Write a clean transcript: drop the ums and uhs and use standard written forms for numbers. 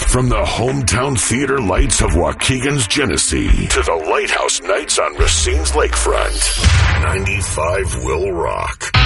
From the hometown theater lights of Waukegan's Genesee to the Lighthouse Nights on Racine's Lakefront, 95 will rock.